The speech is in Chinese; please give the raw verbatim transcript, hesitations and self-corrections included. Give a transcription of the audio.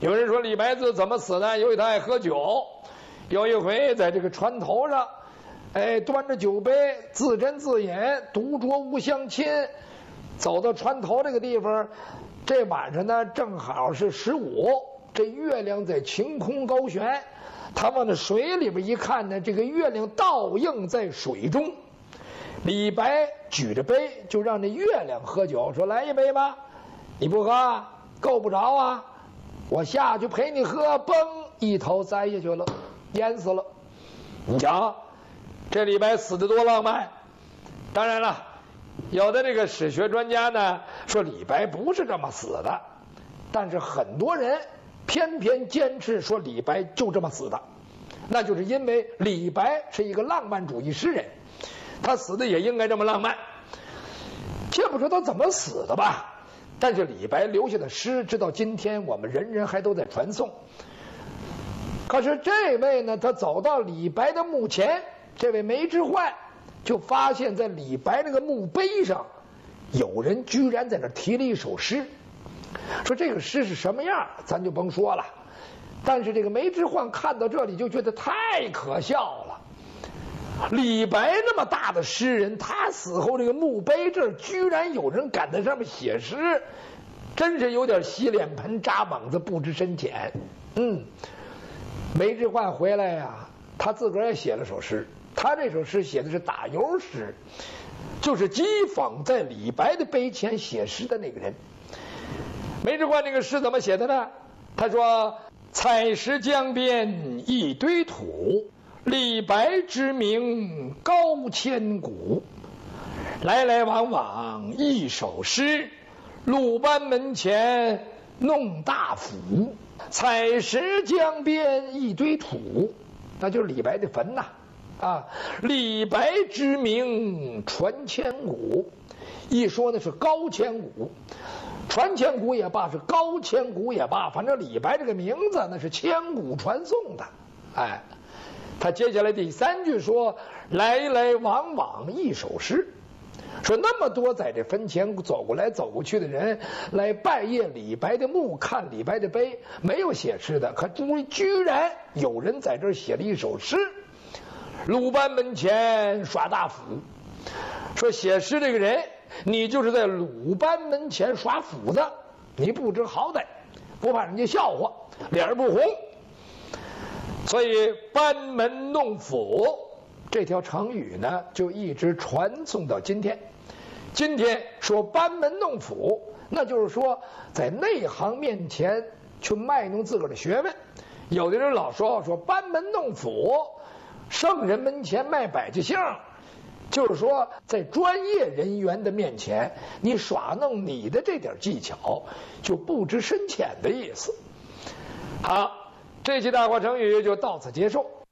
有人说李白是怎么死的？由于他爱喝酒，有一回在这个船头上，哎，端着酒杯自斟自饮，独酌无相亲。走到船头这个地方，这晚上呢正好是十五，这月亮在晴空高悬。他往那水里边一看呢，这个月亮倒映在水中。李白举着杯就让这月亮喝酒，说来一杯吧，你不喝够不着啊，我下去陪你喝，嘣一头栽下去了，淹死了。你瞧这李白死得多浪漫。当然了，有的这个史学专家呢说李白不是这么死的，但是很多人偏偏坚持说李白就这么死的，那就是因为李白是一个浪漫主义诗人，他死的也应该这么浪漫。先不说他怎么死的吧，但是李白留下的诗直到今天我们人人还都在传颂。可是这位呢，他走到李白的墓前，这位梅之焕就发现在李白那个墓碑上有人居然在那题了一首诗。说这个诗是什么样咱就甭说了，但是这个梅之焕看到这里就觉得太可笑了。李白那么大的诗人，他死后这个墓碑这儿居然有人敢在上面写诗，真是有点洗脸盆扎猛子不知深浅。嗯，梅之焕回来呀、啊，他自个儿也写了首诗，他这首诗写的是打油诗，就是讥讽在李白的碑前写诗的那个人。梅之焕这个诗怎么写的呢？他说：采石江边一堆土，李白之名高千古。来来往往一首诗，鲁班门前弄大斧。采石江边一堆土，那就是李白的坟呐、啊。啊，李白之名传千古。一说的是高千古，传千古也罢，是高千古也罢，反正李白这个名字那是千古传颂的。哎，他接下来第三句说：来来往往一首诗。说那么多在这坟前走过来走过去的人来拜谒李白的墓，看李白的碑，没有写诗的，可居然有人在这儿写了一首诗。鲁班门前耍大斧。说写诗这个人，你就是在鲁班门前耍斧子，你不知好歹，不怕人家笑话，脸不红。所以班门弄斧这条成语呢，就一直传颂到今天。今天说班门弄斧，那就是说在内行面前去卖弄自个儿的学问。有的人老说说班门弄斧，圣人门前卖百家姓，就是说在专业人员的面前，你耍弄你的这点技巧，就不知深浅的意思。好，这期大话成语就到此结束。